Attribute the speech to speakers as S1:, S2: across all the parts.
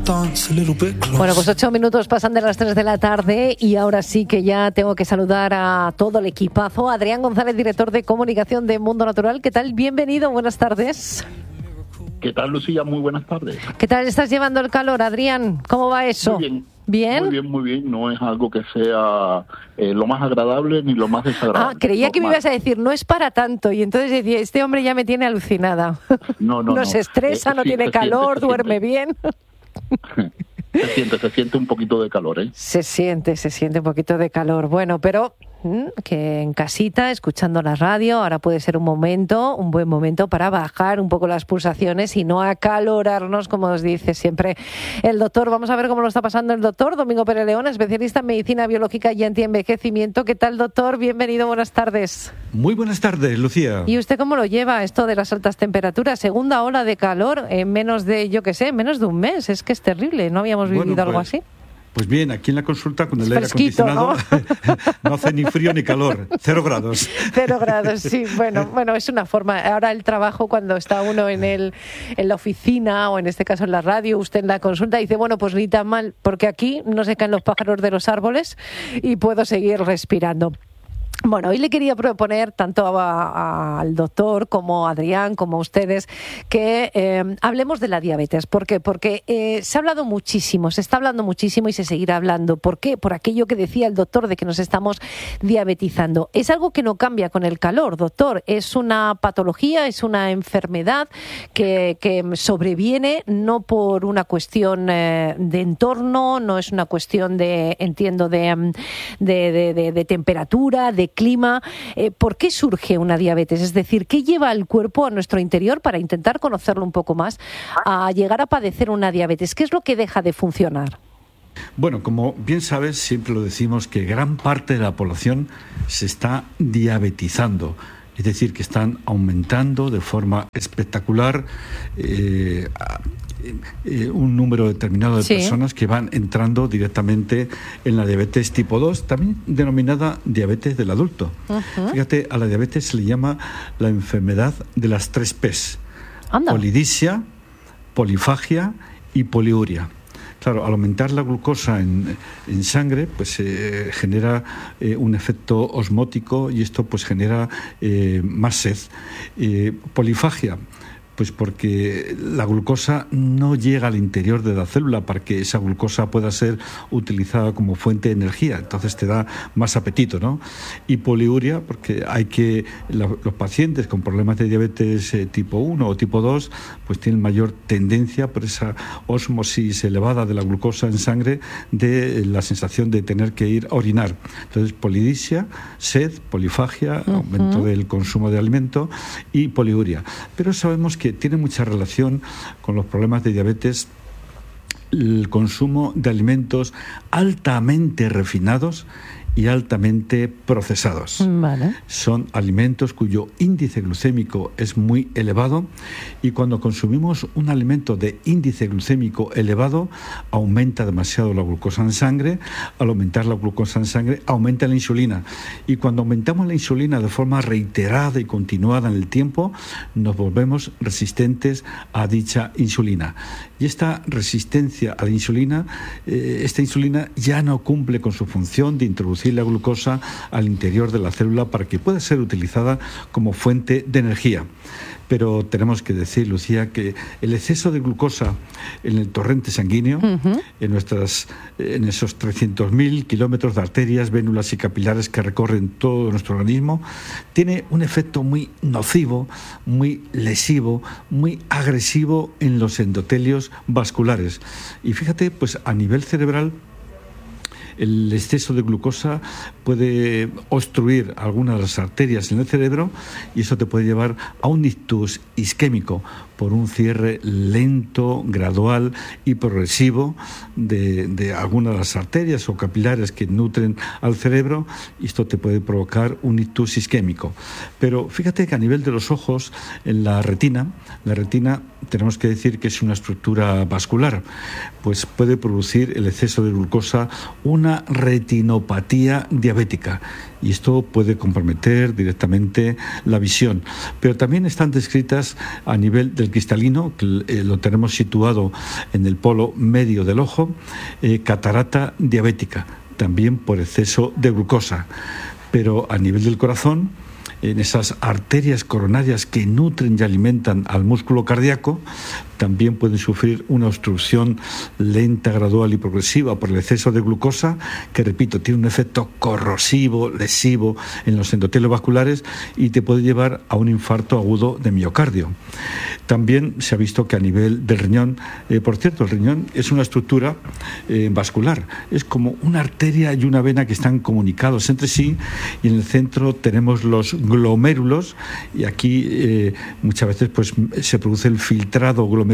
S1: Bueno, pues 8 minutos pasan de las 3 de la tarde y ahora sí que ya tengo que saludar a todo el equipazo. Adrián González, director de comunicación de Mundo Natural. ¿Qué tal? Bienvenido, buenas tardes.
S2: ¿Qué tal, Lucía? Muy buenas tardes.
S1: ¿Qué tal estás llevando el calor, Adrián? ¿Cómo va eso?
S2: Muy bien.
S1: ¿Bien?
S2: Muy bien, muy bien. No es algo que sea lo más agradable ni lo más desagradable.
S1: Creía que me ibas a decir, no es para tanto. Y entonces decía, este hombre ya me tiene alucinada. No se estresa, no tiene calor, duerme bien.
S2: Se siente un poquito de calor, ¿eh?
S1: Se siente un poquito de calor. Bueno, pero que en casita, escuchando la radio, ahora puede ser un buen momento para bajar un poco las pulsaciones y no acalorarnos, como os dice siempre el doctor. Vamos a ver cómo lo está pasando el doctor Domingo Pérez León, especialista en medicina biológica y antienvejecimiento. ¿Qué tal, doctor? Bienvenido, buenas tardes.
S3: Muy buenas tardes, Lucía.
S1: ¿Y usted cómo lo lleva esto de las altas temperaturas? Segunda ola de calor en menos de un mes. Es que es terrible, no habíamos vivido algo así.
S3: Pues bien, aquí en la consulta con el aire acondicionado no hace ni frío ni calor, 0 grados.
S1: 0 grados, sí. Bueno, es una forma. Ahora el trabajo, cuando está uno en la oficina o en este caso en la radio, usted en la consulta dice, bueno, pues ni tan mal, porque aquí no se caen los pájaros de los árboles y puedo seguir respirando. Bueno, hoy le quería proponer tanto al doctor como a Adrián, como a ustedes, que hablemos de la diabetes. ¿Por qué? Porque se ha hablado muchísimo, se está hablando muchísimo y se seguirá hablando. ¿Por qué? Por aquello que decía el doctor de que nos estamos diabetizando. Es algo que no cambia con el calor, doctor. Es una patología, es una enfermedad que sobreviene no por una cuestión de entorno, no es una cuestión de temperatura, de clima. ¿Por qué surge una diabetes? Es decir, ¿qué lleva al cuerpo, a nuestro interior, para intentar conocerlo un poco más, a llegar a padecer una diabetes? ¿Qué es lo que deja de funcionar?
S3: Bueno, como bien sabes, siempre lo decimos que gran parte de la población se está diabetizando. Es decir, que están aumentando de forma espectacular un número determinado de personas que van entrando directamente en la diabetes tipo 2, también denominada diabetes del adulto. Uh-huh. Fíjate, a la diabetes se le llama la enfermedad de las 3 P's. Anda. Polidipsia, polifagia y poliuria. Claro, al aumentar la glucosa en sangre, pues genera un efecto osmótico y esto pues genera más sed. Polifagia, pues porque la glucosa no llega al interior de la célula para que esa glucosa pueda ser utilizada como fuente de energía, entonces te da más apetito, ¿no? Y poliuria, porque los pacientes con problemas de diabetes tipo 1 o tipo 2, pues tienen mayor tendencia por esa ósmosis elevada de la glucosa en sangre de la sensación de tener que ir a orinar. Entonces, polidipsia, sed, polifagia, aumento del consumo de alimento y poliuria. Pero sabemos que tiene mucha relación con los problemas de diabetes el consumo de alimentos altamente refinados y altamente procesados.
S1: Vale.
S3: Son alimentos cuyo índice glucémico es muy elevado y cuando consumimos un alimento de índice glucémico elevado aumenta demasiado la glucosa en sangre. Al aumentar la glucosa en sangre aumenta la insulina y cuando aumentamos la insulina de forma reiterada y continuada en el tiempo nos volvemos resistentes a dicha insulina. Y esta resistencia a la insulina, esta insulina ya no cumple con su función de introducir la glucosa al interior de la célula para que pueda ser utilizada como fuente de energía. Pero tenemos que decir, Lucía, que el exceso de glucosa en el torrente sanguíneo, en esos 300.000 kilómetros de arterias, vénulas y capilares que recorren todo nuestro organismo, tiene un efecto muy nocivo, muy lesivo, muy agresivo en los endotelios vasculares. Y fíjate, pues a nivel cerebral, el exceso de glucosa puede obstruir algunas de las arterias en el cerebro y eso te puede llevar a un ictus isquémico por un cierre lento, gradual y progresivo de algunas de las arterias o capilares que nutren al cerebro y esto te puede provocar un ictus isquémico. Pero fíjate que a nivel de los ojos, en la retina tenemos que decir que es una estructura vascular, pues puede producir el exceso de glucosa una retinopatía diabética. y esto puede comprometer directamente la visión. Pero también están descritas a nivel del cristalino, que lo tenemos situado en el polo medio del ojo, catarata diabética, también por exceso de glucosa. Pero a nivel del corazón, en esas arterias coronarias que nutren y alimentan al músculo cardíaco, también pueden sufrir una obstrucción lenta, gradual y progresiva por el exceso de glucosa, que, repito, tiene un efecto corrosivo, lesivo en los endotelios vasculares y te puede llevar a un infarto agudo de miocardio. También se ha visto que a nivel del riñón, por cierto, el riñón es una estructura vascular, es como una arteria y una vena que están comunicados entre sí, y en el centro tenemos los glomérulos, y aquí muchas veces pues se produce el filtrado glomerular,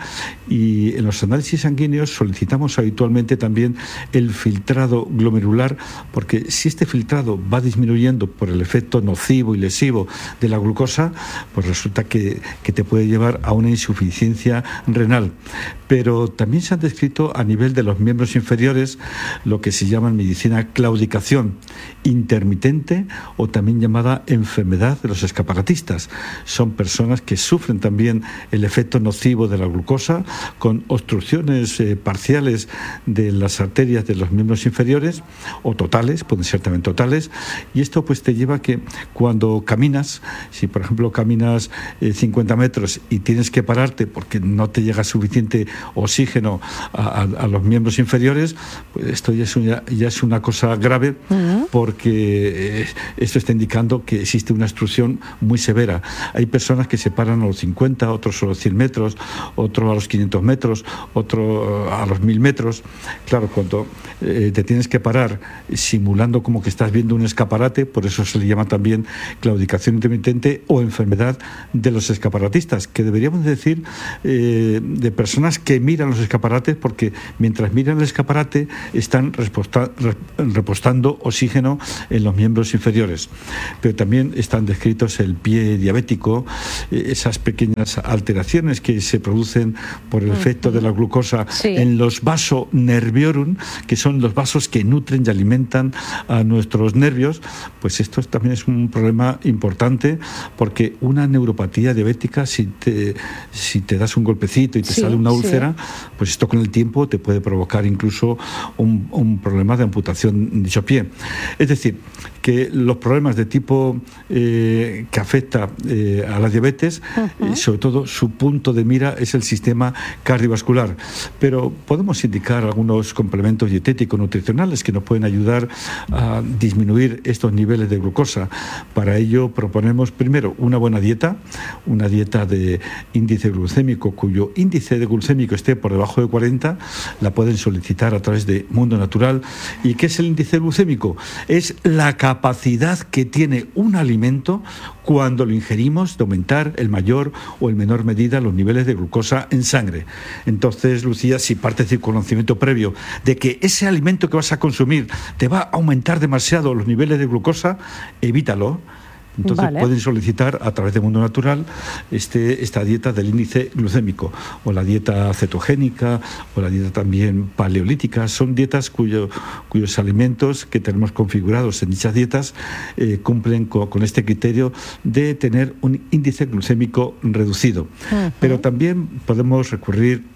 S3: y en los análisis sanguíneos solicitamos habitualmente también el filtrado glomerular, porque si este filtrado va disminuyendo por el efecto nocivo y lesivo de la glucosa, pues resulta que te puede llevar a una insuficiencia renal. Pero también se han descrito a nivel de los miembros inferiores lo que se llama en medicina claudicación intermitente, o también llamada enfermedad de los escaparatistas. Son personas que sufren también el efecto nocivo de la glucosa, con obstrucciones parciales de las arterias de los miembros inferiores, o totales, pueden ser también totales, y esto pues te lleva a que cuando caminas, si por ejemplo caminas 50 metros y tienes que pararte porque no te llega suficiente oxígeno a los miembros inferiores, pues esto ya es una cosa grave, porque esto está indicando que existe una obstrucción muy severa. Hay personas que se paran a los 50, otros a los 100 metros, otro a los 500 metros, otro a los 1000 metros. Claro, cuando te tienes que parar simulando como que estás viendo un escaparate, por eso se le llama también claudicación intermitente o enfermedad de los escaparatistas, que deberíamos decir de personas que miran los escaparates, porque mientras miran el escaparate están repostando oxígeno en los miembros inferiores. Pero también están descritos el pie diabético, esas pequeñas alteraciones que se producen por el efecto de la glucosa en los vasonerviorum, que son los vasos que nutren y alimentan a nuestros nervios. Pues esto también es un problema importante, porque una neuropatía diabética, si te das un golpecito y te sale una úlcera, pues esto con el tiempo te puede provocar incluso un problema de amputación de dicho pie. Es decir, que los problemas de tipo que afecta a la diabetes, sobre todo su punto de mira es el sistema cardiovascular, pero podemos indicar algunos complementos dietéticos nutricionales que nos pueden ayudar a disminuir estos niveles de glucosa. Para ello proponemos primero una buena dieta, una dieta de índice glucémico cuyo índice de glucémico esté por debajo de 40, la pueden solicitar a través de Mundo Natural. ¿Y qué es el índice glucémico? Es la capacidad que tiene un alimento cuando lo ingerimos de aumentar en mayor o en menor medida los niveles de glucosa en sangre. Entonces, Lucía, si partes del conocimiento previo de que ese alimento que vas a consumir te va a aumentar demasiado los niveles de glucosa, evítalo. Entonces pueden solicitar a través de Mundo Natural esta dieta del índice glucémico, o la dieta cetogénica, o la dieta también paleolítica. Son dietas cuyos alimentos que tenemos configurados en dichas dietas cumplen con este criterio de tener un índice glucémico reducido. Pero también podemos recurrir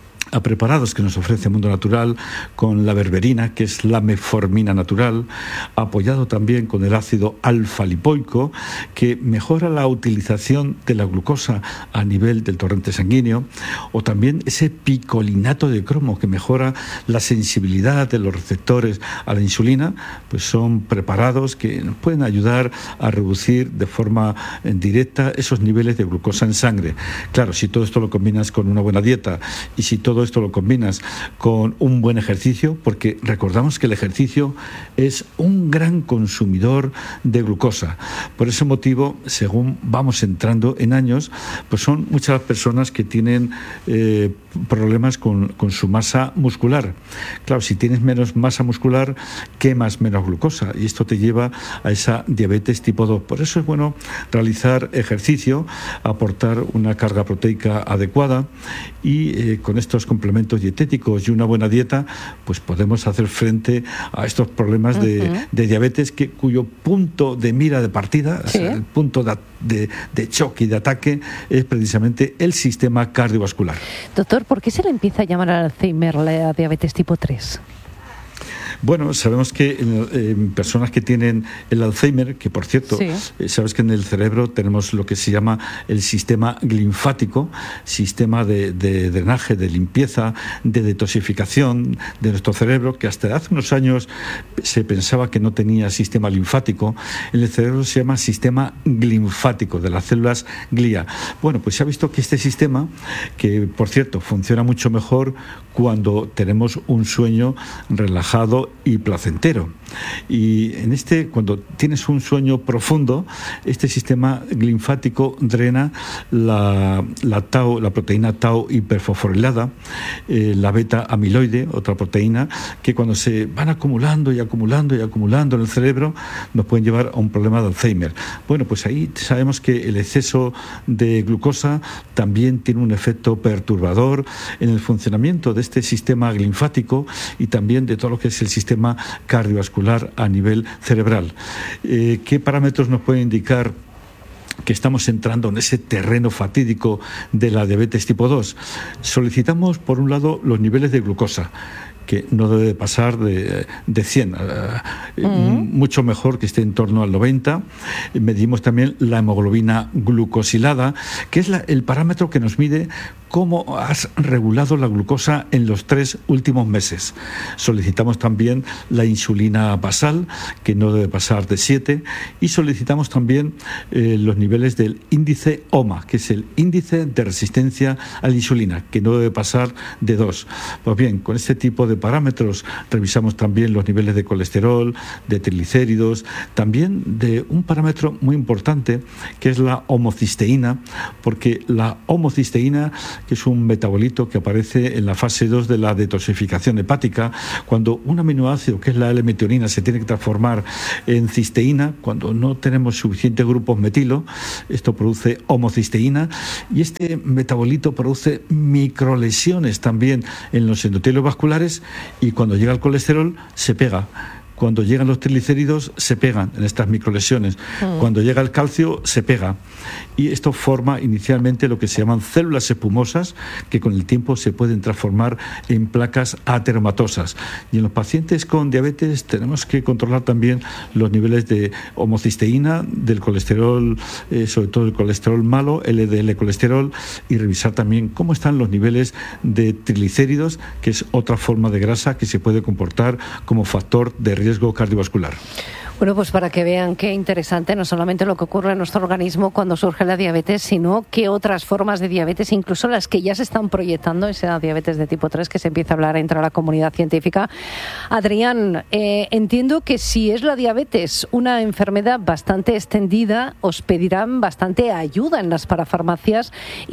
S3: a preparados que nos ofrece Mundo Natural con la berberina, que es la metformina natural, apoyado también con el ácido alfa-lipoico, que mejora la utilización de la glucosa a nivel del torrente sanguíneo, o también ese picolinato de cromo, que mejora la sensibilidad de los receptores a la insulina. Pues son preparados que nos pueden ayudar a reducir de forma directa esos niveles de glucosa en sangre. Claro, si todo esto lo combinas con una buena dieta, y si todo esto lo combinas con un buen ejercicio, porque recordamos que el ejercicio es un gran consumidor de glucosa. Por ese motivo, según vamos entrando en años, pues son muchas las personas que tienen problemas con su masa muscular. Claro, si tienes menos masa muscular, quemas menos glucosa, y esto te lleva a esa diabetes tipo 2. Por eso es bueno realizar ejercicio, aportar una carga proteica adecuada, y con estos complementos dietéticos y una buena dieta, pues podemos hacer frente a estos problemas de diabetes cuyo punto de mira de partida, o sea, el punto de choque y de ataque es precisamente el sistema cardiovascular.
S1: Doctor, ¿por qué se le empieza a llamar al Alzheimer la diabetes tipo 3?
S3: Bueno, sabemos que en personas que tienen el Alzheimer, que por cierto, sabes que en el cerebro tenemos lo que se llama el sistema linfático, sistema de drenaje, de limpieza, de detoxificación de nuestro cerebro, que hasta hace unos años se pensaba que no tenía sistema linfático. En el cerebro se llama sistema linfático, de las células glía. Bueno, pues se ha visto que este sistema, que por cierto funciona mucho mejor cuando tenemos un sueño relajado y placentero. Y cuando tienes un sueño profundo, este sistema linfático drena la proteína tau hiperfosforilada, la beta amiloide, otra proteína, que cuando se van acumulando y acumulando y acumulando en el cerebro, nos pueden llevar a un problema de Alzheimer. Bueno, pues ahí sabemos que el exceso de glucosa también tiene un efecto perturbador en el funcionamiento de este sistema linfático y también de todo lo que es el sistema cardiovascular a nivel cerebral. ¿Qué parámetros nos pueden indicar que estamos entrando en ese terreno fatídico de la diabetes tipo 2? Solicitamos, por un lado, los niveles de glucosa, que no debe pasar de 100, mucho mejor que esté en torno al 90. Medimos también la hemoglobina glucosilada, que es el parámetro que nos mide cómo has regulado la glucosa en los 3 últimos meses. Solicitamos también la insulina basal, que no debe pasar de 7, y solicitamos también los niveles del índice OMA, que es el índice de resistencia a la insulina, que no debe pasar de 2. Pues bien, con este tipo de parámetros revisamos también los niveles de colesterol, de triglicéridos, también de un parámetro muy importante, que es la homocisteína, porque la homocisteína, que es un metabolito que aparece en la fase 2 de la detoxificación hepática, cuando un aminoácido, que es la L-metionina, se tiene que transformar en cisteína, cuando no tenemos suficientes grupos metilo, esto produce homocisteína, y este metabolito produce microlesiones también en los endotelios vasculares, y cuando llega el colesterol se pega. Cuando llegan los triglicéridos se pegan en estas microlesiones. Cuando llega el calcio se pega. Y esto forma inicialmente lo que se llaman células espumosas, que con el tiempo se pueden transformar en placas ateromatosas. Y en los pacientes con diabetes tenemos que controlar también los niveles de homocisteína, del colesterol, sobre todo el colesterol malo, LDL colesterol, y revisar también cómo están los niveles de triglicéridos, que es otra forma de grasa que se puede comportar como factor de riesgo cardiovascular.
S1: Bueno, pues para que vean qué interesante, no solamente lo que ocurre en nuestro organismo cuando surge la diabetes, sino qué otras formas de diabetes, incluso las que ya se están proyectando, esa diabetes de tipo 3 que se empieza a hablar entre la comunidad científica. Adrián, entiendo que si es la diabetes una enfermedad bastante extendida, os pedirán bastante ayuda en las parafarmacias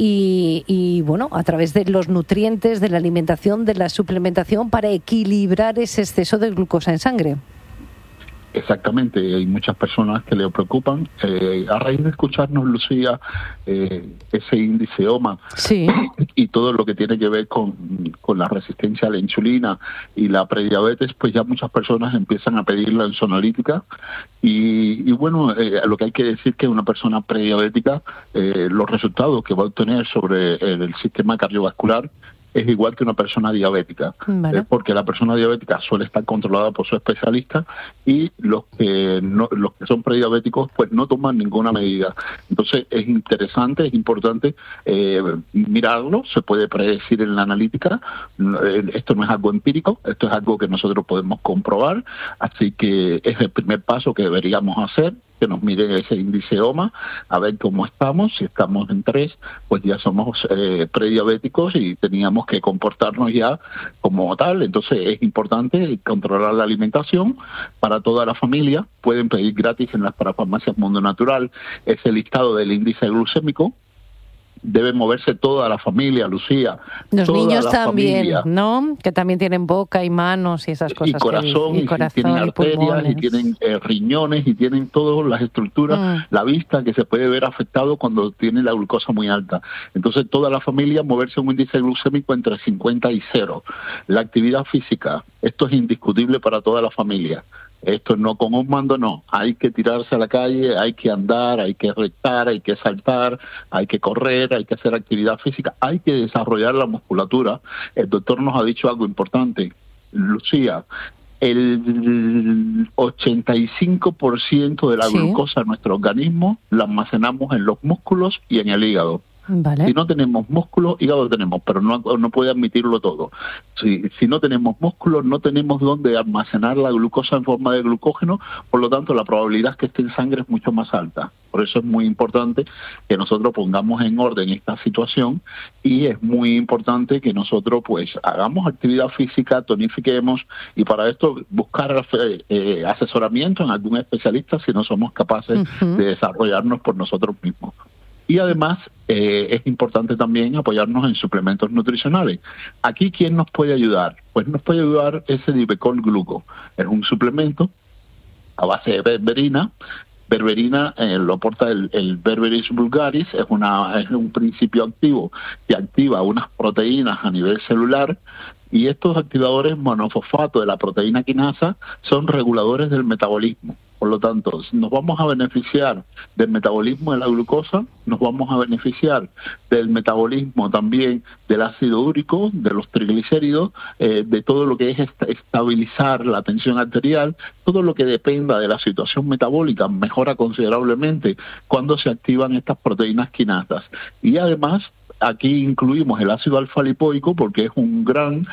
S1: y bueno, a través de los nutrientes, de la alimentación, de la suplementación para equilibrar ese exceso de glucosa en sangre.
S2: Exactamente, hay muchas personas que le preocupan. A raíz de escucharnos, Lucía, ese índice OMA y todo lo que tiene que ver con la resistencia a la insulina y la prediabetes, pues ya muchas personas empiezan a pedir la insulinolítica y bueno, lo que hay que decir que una persona prediabética, los resultados que va a obtener sobre el sistema cardiovascular es igual que una persona diabética, porque la persona diabética suele estar controlada por su especialista y los que son prediabéticos pues no toman ninguna medida. Entonces es interesante, es importante mirarlo, se puede predecir en la analítica. Esto no es algo empírico, esto es algo que nosotros podemos comprobar, así que es el primer paso que deberíamos hacer, que nos miren ese índice OMA, a ver cómo estamos. Si estamos en 3, pues ya somos prediabéticos y teníamos que comportarnos ya como tal. Entonces es importante controlar la alimentación para toda la familia. Pueden pedir gratis en las parafarmacias Mundo Natural ese listado del índice glucémico, debe moverse toda la familia, Lucía.
S1: Los niños también,
S2: familia.
S1: ¿no? Que también tienen boca y manos y esas cosas.
S2: Y corazón, y tienen arterias, y tienen riñones, y tienen todas las estructuras, la vista, que se puede ver afectado cuando tiene la glucosa muy alta. Entonces, toda la familia moverse un índice glucémico entre 50 y 0. La actividad física, esto es indiscutible para toda la familia. Esto no con un mando, no. Hay que tirarse a la calle, hay que andar, hay que rectar, hay que saltar, hay que correr, hay que hacer actividad física, hay que desarrollar la musculatura. El doctor nos ha dicho algo importante, Lucía. El 85% de la glucosa en nuestro organismo la almacenamos en los músculos y en el hígado.
S1: Vale.
S2: Si no tenemos músculo, hígado tenemos, pero no puede admitirlo todo. Si no tenemos músculo, no tenemos dónde almacenar la glucosa en forma de glucógeno, por lo tanto la probabilidad que esté en sangre es mucho más alta. Por eso es muy importante que nosotros pongamos en orden esta situación, y es muy importante que nosotros pues hagamos actividad física, tonifiquemos, y para esto buscar asesoramiento en algún especialista si no somos capaces de desarrollarnos por nosotros mismos. Y además es importante también apoyarnos en suplementos nutricionales. Aquí, ¿quién nos puede ayudar? Pues nos puede ayudar ese Divecol Gluco. Es un suplemento a base de berberina. Berberina lo aporta el Berberis vulgaris, es un principio activo que activa unas proteínas a nivel celular, y estos activadores monofosfato de la proteína quinasa son reguladores del metabolismo. Por lo tanto, nos vamos a beneficiar del metabolismo de la glucosa, nos vamos a beneficiar del metabolismo también del ácido úrico, de los triglicéridos, de todo lo que es estabilizar la tensión arterial, todo lo que dependa de la situación metabólica mejora considerablemente cuando se activan estas proteínas quinasas. Y además, aquí incluimos el ácido alfa-lipoico porque es un gran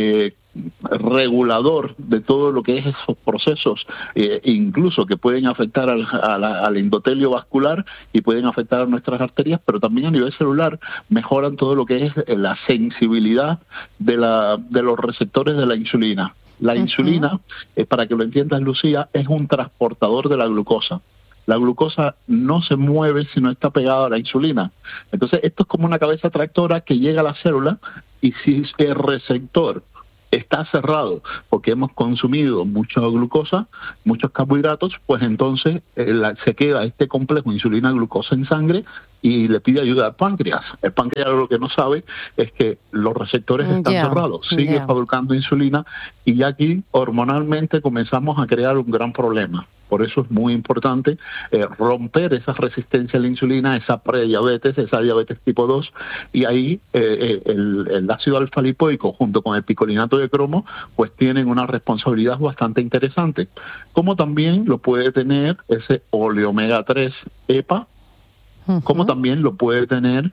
S2: regulador de todo lo que es esos procesos, incluso que pueden afectar al endotelio vascular y pueden afectar a nuestras arterias, pero también a nivel celular mejoran todo lo que es la sensibilidad de los receptores de la insulina. La insulina, para que lo entiendas, Lucía, es un transportador de la glucosa. La glucosa no se mueve si no está pegada a la insulina. Entonces, esto es como una cabeza tractora que llega a la célula, y si el receptor está cerrado porque hemos consumido mucha glucosa, muchos carbohidratos, pues entonces se queda este complejo insulina-glucosa en sangre y le pide ayuda al páncreas. El páncreas lo que no sabe es que los receptores están cerrados, sigue fabricando insulina, y ya aquí hormonalmente comenzamos a crear un gran problema. Por eso es muy importante romper esa resistencia a la insulina, esa prediabetes, esa diabetes tipo 2, y ahí el ácido alfa-lipoico junto con el picolinato de cromo pues tienen una responsabilidad bastante interesante. Como también lo puede tener ese oleomega 3 EPA, como también lo puede tener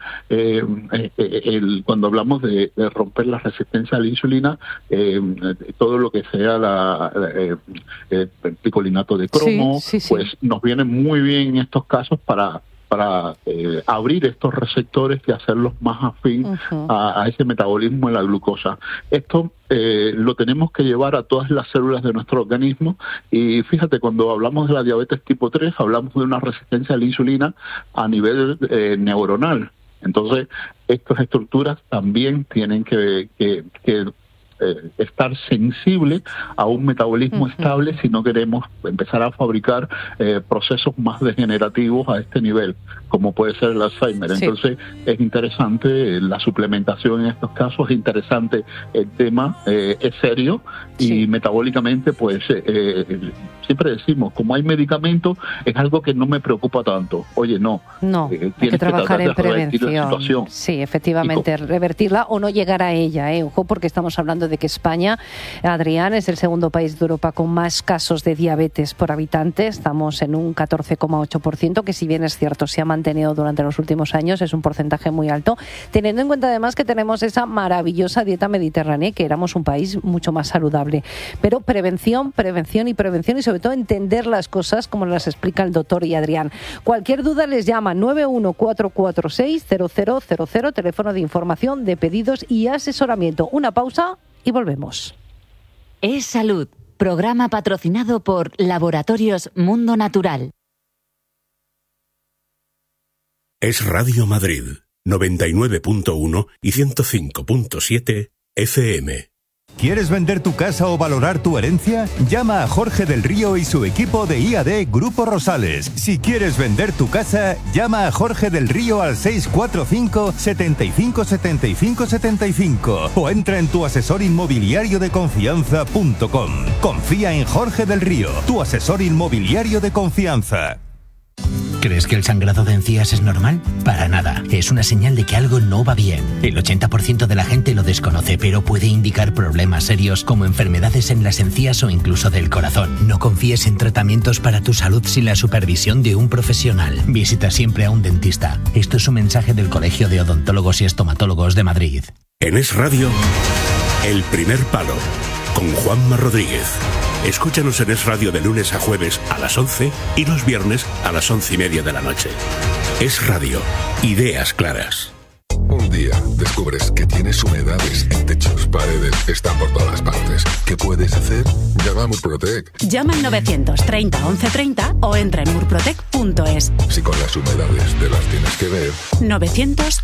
S2: cuando hablamos de romper la resistencia a la insulina, todo lo que sea el picolinato de cromo, pues nos viene muy bien en estos casos para abrir estos receptores y hacerlos más afín a ese metabolismo de la glucosa. Esto lo tenemos que llevar a todas las células de nuestro organismo, y fíjate, cuando hablamos de la diabetes tipo 3, hablamos de una resistencia a la insulina a nivel neuronal. Entonces, estas estructuras también tienen que estar sensible a un metabolismo estable si no queremos empezar a fabricar procesos más degenerativos a este nivel, como puede ser el Alzheimer. Entonces es interesante la suplementación en estos casos, es interesante el tema, es serio, y metabólicamente pues siempre decimos, como hay medicamentos, es algo que no me preocupa tanto. Oye, no.
S1: Hay que trabajar en prevención. Sí, efectivamente, revertirla o no llegar a ella. Ojo, porque estamos hablando de que España, Adrián, es el segundo país de Europa con más casos de diabetes por habitante. Estamos en un 14,8%, que si bien es cierto, se ha mantenido durante los últimos años, es un porcentaje muy alto, teniendo en cuenta además que tenemos esa maravillosa dieta mediterránea, que éramos un país mucho más saludable. Pero prevención, y sobre todo entender las cosas como las explica el doctor y Adrián. Cualquier duda les llama 914460000, teléfono de información, de pedidos y asesoramiento. Una pausa y volvemos.
S4: Es Salud, programa patrocinado por Laboratorios Mundo Natural.
S5: Es Radio Madrid, 99.1 y 105.7 FM.
S6: ¿Quieres vender tu casa o valorar tu herencia? Llama a Jorge del Río y su equipo de IAD Grupo Rosales. Si quieres vender tu casa, llama a Jorge del Río al 645 75 75 75 o entra en tuasesorinmobiliariodeconfianza.com. Confía en Jorge del Río, tu asesor inmobiliario de confianza.
S7: ¿Crees que el sangrado de encías es normal? Para nada. Es una señal de que algo no va bien. El 80% de la gente lo desconoce, pero puede indicar problemas serios como enfermedades en las encías o incluso del corazón. No confíes en tratamientos para tu salud sin la supervisión de un profesional. Visita siempre a un dentista. Esto es un mensaje del Colegio de Odontólogos y Estomatólogos de Madrid.
S5: En Es Radio, El Primer Palo, con Juanma Rodríguez. Escúchanos en Es Radio de lunes a jueves a las 11 y los viernes a las 11:30 de la noche. Es Radio, ideas claras.
S8: Un día descubres que tienes humedades en techos, paredes, están por todas partes. ¿Qué puedes hacer? Llama a Murprotec.
S9: Llama al 930 1130 o entra en murprotec.es.
S8: Si con las humedades te las tienes que ver.
S9: 900